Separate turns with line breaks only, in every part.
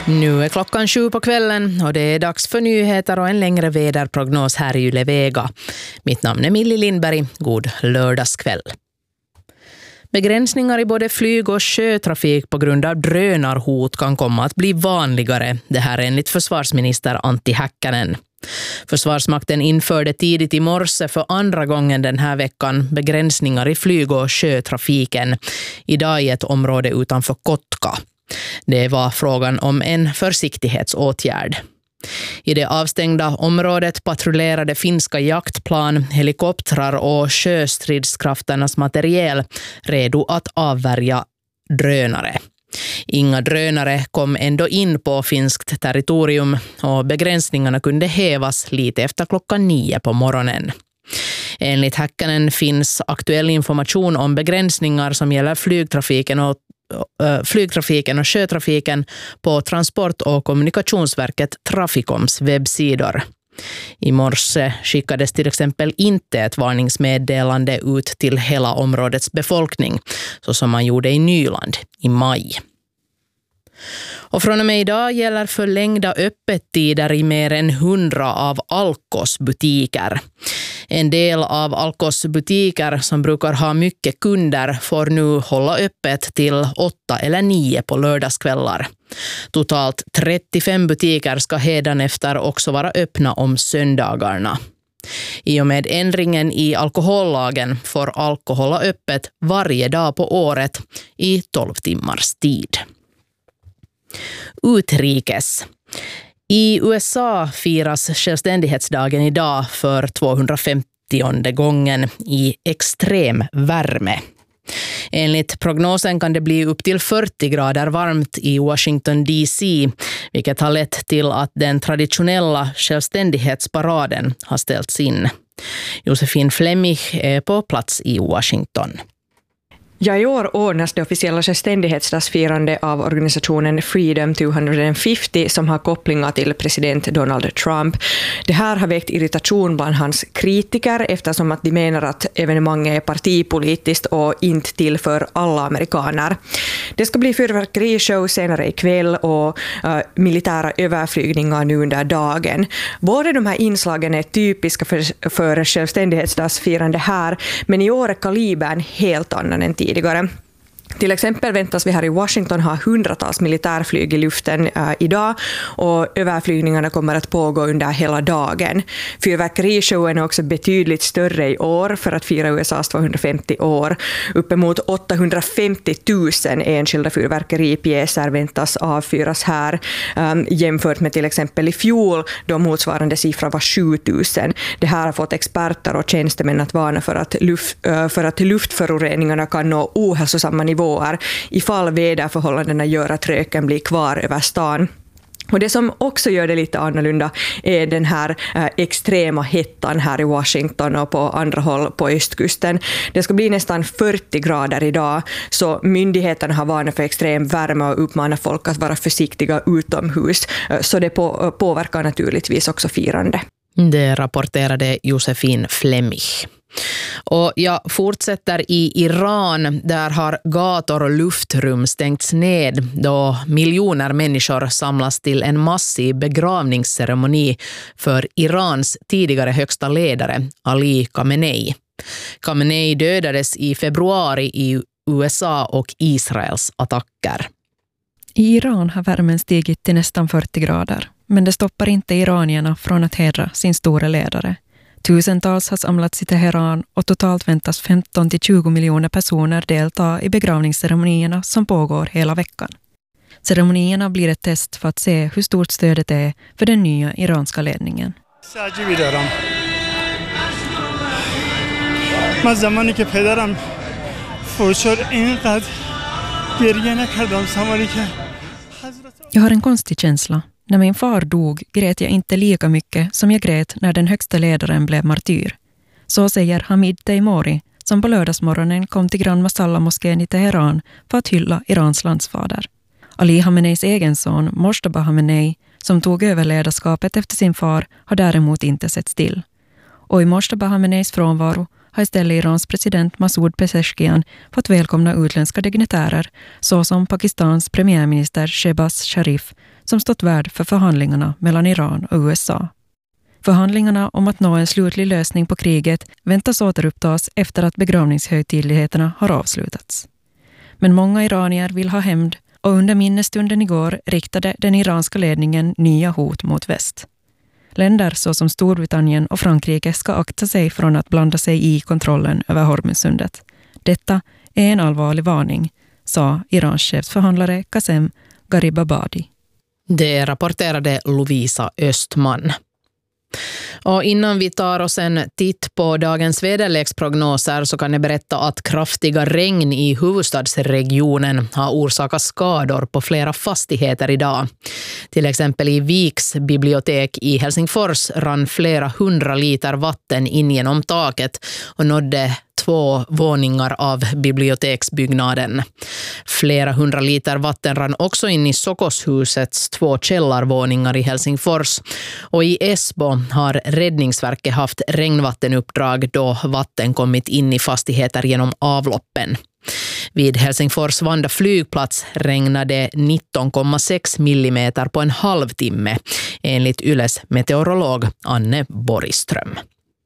Nu är klockan 7 på kvällen och det är dags för nyheter och en längre väderprognos här i Ylevega. Mitt namn är Millie Lindberg. God lördagskväll. Begränsningar i både flyg- och sjötrafik på grund av drönarhot kan komma att bli vanligare. Det här är enligt försvarsminister Antti Häkkänen. Försvarsmakten införde tidigt i morse för andra gången den här veckan begränsningar i flyg- och sjötrafiken. Idag i ett område utanför Kotka. Det var frågan om en försiktighetsåtgärd. I det avstängda området patrullerade finska jaktplan, helikoptrar och sjöstridskrafternas materiel redo att avvärja drönare. Inga drönare kom ändå in på finskt territorium och begränsningarna kunde hävas lite efter klockan 9 på morgonen. Enligt Häkkänen finns aktuell information om begränsningar som gäller flygtrafiken och sjötrafiken på Transport- och kommunikationsverket Traficoms webbsidor. I morse skickades till exempel inte ett varningsmeddelande ut till hela områdets befolkning, så som man gjorde i Nyland i maj. Och från och med idag gäller förlängda öppettider i mer än 100 av Alkos butiker. En del av Alkos butiker som brukar ha mycket kunder får nu hålla öppet till 8 eller 9 på lördagskvällar. Totalt 35 butiker ska hädanefter också vara öppna om söndagarna. I och med ändringen i alkohollagen får Alko hålla öppet varje dag på året i 12 timmars tid. Utrikes. I USA firas självständighetsdagen idag för 250:e gången i extrem värme. Enligt prognosen kan det bli upp till 40 grader varmt i Washington DC, vilket har lett till att den traditionella självständighetsparaden har ställts in. Josefin Flemmich är på plats i Washington.
Ja, i år ordnas det officiella självständighetsdagsfirande av organisationen Freedom 250 som har kopplingar till president Donald Trump. Det här har väckt irritation bland hans kritiker eftersom att de menar att evenemanget är partipolitiskt och inte till för alla amerikaner. Det ska bli fyrverkerishow senare ikväll och militära överflygningar nu under dagen. Båda de här inslagen är typiska för självständighetsdagsfirande här, men i år är kalibern helt annan än tidigare. Till exempel väntas vi här i Washington ha 100-tals militärflyg i luften idag och överflygningarna kommer att pågå under hela dagen. Fyrverkerishowen är också betydligt större i år för att fira USAs 250 år. Uppemot 850 000 enskilda fyrverkeripjäser väntas avfyras här jämfört med till exempel i fjol då motsvarande siffra var 7 000. Det här har fått experter och tjänstemän att varna för att luftföroreningarna kan nå ohälsosamma nivåer ifall väderförhållandena gör att röken blir kvar över stan. Och det som också gör det lite annorlunda är den här extrema hettan här i Washington och på andra håll på östkusten. Det ska bli nästan 40 grader idag, så myndigheterna har varnat för extrem värme och uppmanar folk att vara försiktiga utomhus. Så det påverkar naturligtvis också firande.
Det rapporterade Josefin Flemmich. Och jag fortsätter i Iran. Där har gator och luftrum stängts ned då miljoner människor samlas till en massiv begravningsceremoni för Irans tidigare högsta ledare Ali Khamenei. Khamenei dödades i februari i USA och Israels attacker.
I Iran har värmen stigit till nästan 40 grader, men det stoppar inte iranierna från att hedra sin stora ledare. Tusentals har samlats i Teheran och totalt väntas 15-20 miljoner personer delta i begravningsceremonierna som pågår hela veckan. Ceremonierna blir ett test för att se hur stort stödet är för den nya iranska ledningen. Jag har en konstig känsla. När min far dog grät jag inte lika mycket som jag grät när den högsta ledaren blev martyr. Så säger Hamid Teimouri, som på lördagsmorgonen kom till Grand Masala-moskén i Teheran för att hylla Irans landsfader. Ali Khameneis egen son, Mojtaba Khamenei, som tog över ledarskapet efter sin far, har däremot inte sett still. Och i Mojtaba Khameneis frånvaro har istället Irans president Masoud Pezeshkian fått välkomna utländska dignitärer såsom Pakistans premiärminister Shehbaz Sharif, som stått värd för förhandlingarna mellan Iran och USA. Förhandlingarna om att nå en slutlig lösning på kriget väntas återupptas efter att begravningshögtidligheterna har avslutats. Men många iranier vill ha hämnd och under minnesstunden igår riktade den iranska ledningen nya hot mot väst. Länder såsom Storbritannien och Frankrike ska akta sig från att blanda sig i kontrollen över Hormuzsundet. Detta är en allvarlig varning, sa Irans chefsförhandlare Qasem Gharibabadi.
Det rapporterade Lovisa Östman. Och innan vi tar oss en titt på dagens väderleksprognoser så kan jag berätta att kraftiga regn i huvudstadsregionen har orsakat skador på flera fastigheter idag. Till exempel i Viks bibliotek i Helsingfors rann flera 100 liter vatten in genom taket och nådde 2 våningar av biblioteksbyggnaden. Flera 100 liter vatten rann också in i Sokoshusets 2 källarvåningar i Helsingfors. Och i Esbo har Räddningsverket haft regnvattenuppdrag då vatten kommit in i fastigheter genom avloppen. Vid Helsingfors Vanda flygplats regnade 19,6 millimeter på en halvtimme, enligt Yles meteorolog Anne Borgström.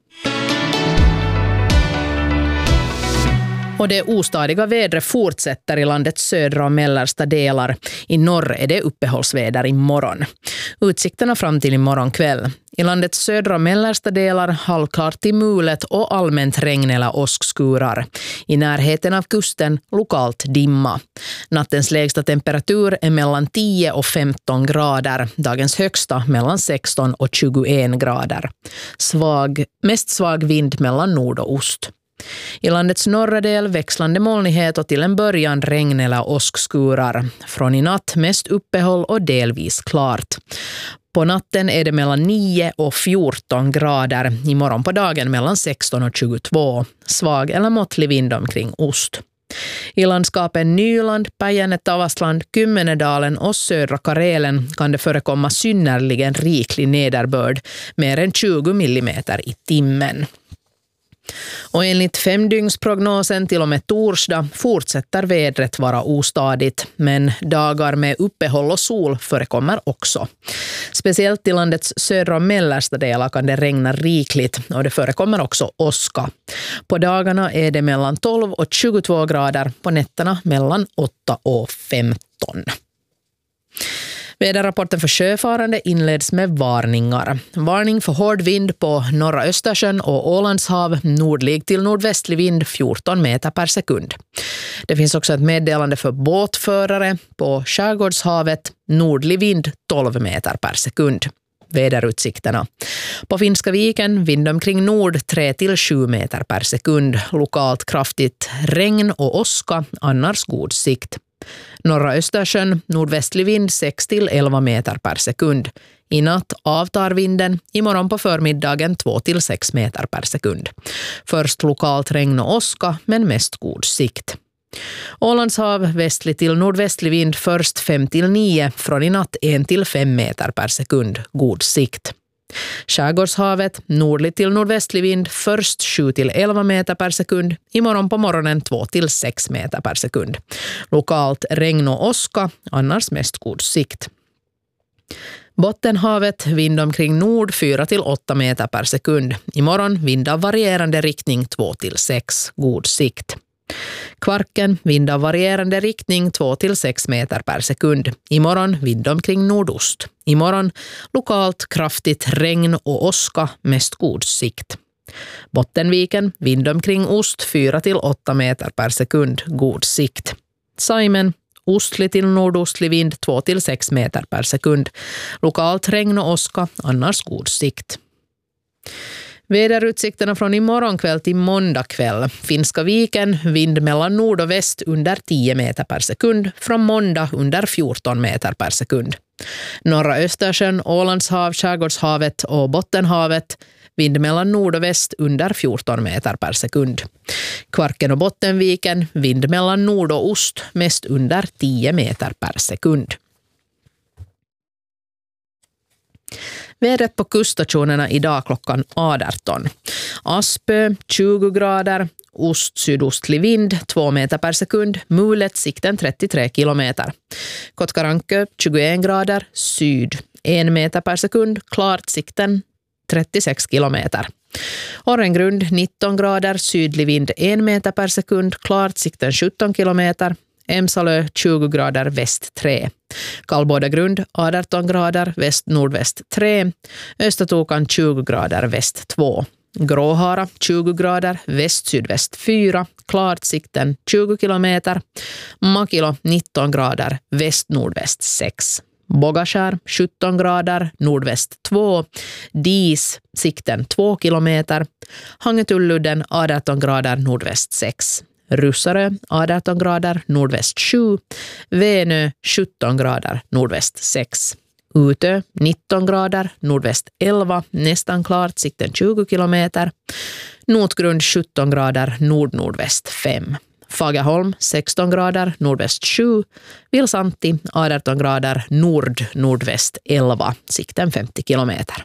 Och det ostadiga vädret fortsätter i landets södra och mellersta delar. I norr är det uppehållsväder imorgon. Utsikterna fram till imorgon kväll. I landets södra och mellersta delar halvklart till mulet och allmänt regn eller åskskurar. I närheten av kusten lokalt dimma. Nattens lägsta temperatur är mellan 10 och 15 grader. Dagens högsta mellan 16 och 21 grader. Mest svag vind mellan nord och ost. I landets norra del växlande molnighet och till en början regn eller åskskurar. Från i natt mest uppehåll och delvis klart. På natten är det mellan 9 och 14 grader. Imorgon på dagen mellan 16 och 22. Svag eller måttlig vind omkring ost. I landskapen Nyland, Päijänne-Tavastland, Kymmenedalen och södra Karelen kan det förekomma synnerligen riklig nederbörd, mer än 20 millimeter i timmen. Och enligt 5-dygnsprognosen till och med torsdag fortsätter vädret vara ostadigt, men dagar med uppehåll och sol förekommer också. Speciellt i landets södra och mellersta delar kan det regna rikligt och det förekommer också åska. På dagarna är det mellan 12 och 22 grader, på nätterna mellan 8 och 15. Väderrapporten för sjöfarande inleds med varningar. Varning för hård vind på norra Östersjön och Ålandshav, nordlig till nordvästlig vind 14 meter per sekund. Det finns också ett meddelande för båtförare på Skärgårdshavet, nordlig vind 12 meter per sekund. Väderutsikterna. På Finska viken vind omkring nord 3 till 7 meter per sekund. Lokalt kraftigt regn och åska, annars god sikt. Norra Östersjön, nordvästlig vind 6 till 11 meter per sekund. I natt avtar vinden, imorgon på förmiddagen 2 till 6 meter per sekund. Först lokalt regn och åska, men mest god sikt. Ålandshav, västlig till nordvästlig vind först 5 till 9, från i natt 1 till 5 meter per sekund, god sikt. Skärgårdshavet, nordlig till nordvästlig vind först 7 till 11 meter per sekund, imorgon på morgonen 2 till 6 meter per sekund. Lokalt regn och åska, annars mest god sikt. Bottenhavet, vind omkring nord 4 till 8 meter per sekund. Imorgon vind av varierande riktning 2 till 6, god sikt. Kvarken, vind av varierande riktning 2 till 6 meter per sekund. Imorgon vind omkring nordost. Imorgon lokalt kraftigt regn och åska, mest god sikt. Bottenviken, vind omkring ost 4 till 8 meter per sekund, god sikt. Saimen, ostlig till nordostlig vind 2 till 6 meter per sekund. Lokalt regn och åska, annars god sikt. Väderutsikterna från imorgon kväll till måndag kväll. Finska viken, vind mellan nord och väst under 10 meter per sekund. Från måndag under 14 meter per sekund. Norra Östersjön, Ålandshav, Skärgårdshavet och Bottenhavet. Vind mellan nord och väst under 14 meter per sekund. Kvarken och Bottenviken, vind mellan nord och ost, mest under 10 meter per sekund. Vädret på kuststationerna idag klockan 18. Aspö 20 grader, ost-sydostlig vind 2 meter per sekund, mulet sikten 33 kilometer. Kotkaranke 21 grader, syd 1 meter per sekund, klart sikten 36 kilometer. Orrengrund 19 grader, sydlig vind 1 meter per sekund, klart sikten 17 kilometer. Emsalö 20 grader, väst 3. Kallbådagrund 18 grader, väst-nordväst 3. Östertokan 20 grader, väst 2. Gråhara 20 grader, väst-sydväst 4. Klart sikten 20 kilometer. Makilo 19 grader, väst-nordväst 6. Bogaskär 17 grader, nordväst 2. Dis sikten 2 kilometer. Hangetulludden 18 grader, nordväst 6. Russarö 18 grader, nordväst 7. Venö 17 grader, nordväst 6. Utö 19 grader, nordväst 11, nästan klart sikten 20 kilometer. Notgrund 17 grader, nord-nordväst 5. Fagerholm 16 grader, nordväst 7. Vilsanti 18 grader, nord-nordväst 11, sikten 50 kilometer.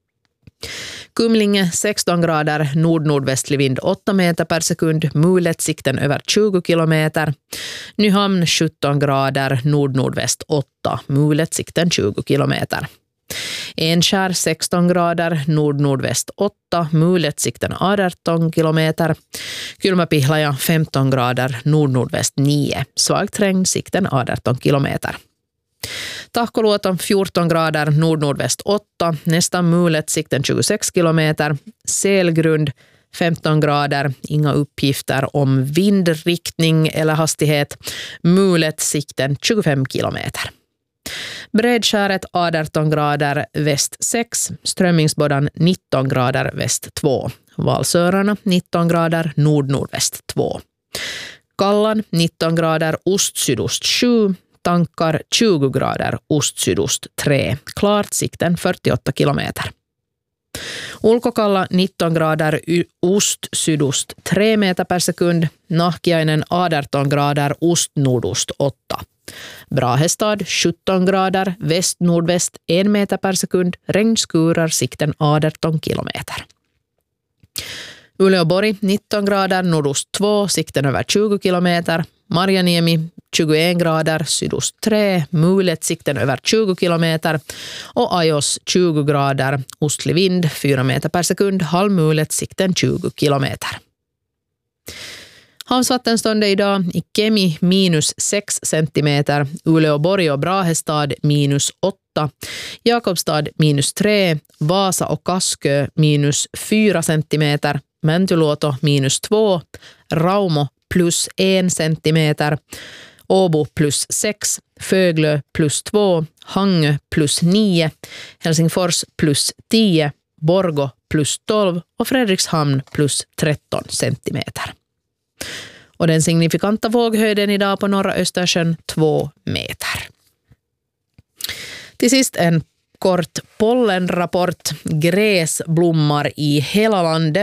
Kumlinge 16 grader, nord-nordvästlig vind 8 meter per sekund, mulet sikten över 20 kilometer. Nyhamn 17 grader, nord-nordväst 8, mulet sikten 20 kilometer. Enskär 16 grader, nord-nordväst 8, mulet sikten 18 kilometer. Kylmäpihlaja 15 grader, nord-nordväst 9, svagt regn sikten 18 kilometer. Tahkoluoto 14 grader, nord-nordväst 8, nästan mulet sikten 26 kilometer. Selgrund 15 grader, inga uppgifter om vindriktning eller hastighet. Mulet sikten 25 kilometer. Bredskäret 18 grader, väst 6, Strömmingsbodan 19 grader, väst 2. Valsörarna 19 grader, nord-nordväst 2. Kallan 19 grader, ost-sydost 7. Tankar 20 grader, ost-sydost 3. Klart sikten 48 kilometer. Ulkokalla 19 grader, ost-sydost 3 meter per sekund. Nahkiainen 18 grader, ost-nordost 8. Brahestad 17 grader, väst-nordväst 1 meter per sekund. Regnskurar sikten 18 kilometer. Uleåborg 19 grader, nordost 2, sikten över 20 kilometer. Marjaniemi 21 grader, sydost 3, mulet sikten över 20 kilometer. Och Ajos 20 grader, ostlig vind 4 meter per sekund, halvmulet sikten 20 kilometer. Havsvattenståndet idag i Kemi minus 6 centimeter, Uleåborg och Brahestad minus 8, Jakobstad minus 3, Vasa och Kaskö minus 4 centimeter, Mäntyluoto minus 2, Raumo plus 1 centimeter, Åbo plus 6, Föglö plus 2, Hangö plus 9, Helsingfors plus 10, Borgå plus 12 och Fredrikshamn plus 13 centimeter. Och den signifikanta våghöjden idag på norra Östersjön 2 meter. Till sist en kort pollenrapport. Gräs blommar i hela landet.